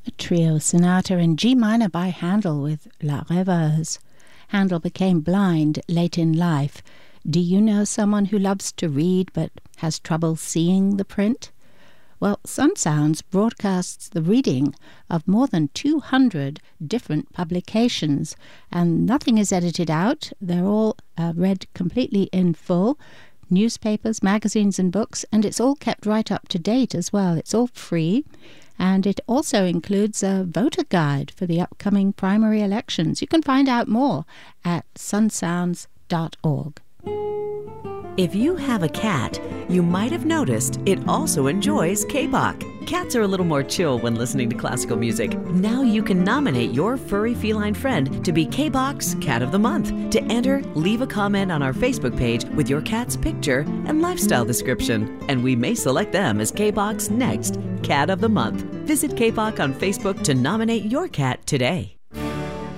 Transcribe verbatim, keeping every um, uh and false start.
A trio sonata in G minor by Handel with La Rêveuse. Handel became blind late in life. Do you know someone who loves to read but has trouble seeing the print? Well, Sun Sounds broadcasts the reading of more than two hundred different publications, and nothing is edited out. They're all uh, read completely in full. Newspapers, magazines and books, and it's all kept right up to date as well. It's all free. And it also includes a voter guide for the upcoming primary elections. You can find out more at sun sounds dot org. If you have a cat, you might have noticed it also enjoys K-pop. Cats are a little more chill when listening to classical music. Now you can nominate your furry feline friend to be K-Box Cat of the Month. To enter, leave a comment on our Facebook page with your cat's picture and lifestyle description, and we may select them as K-Box next Cat of the Month. Visit K-Pop on Facebook to nominate your cat today.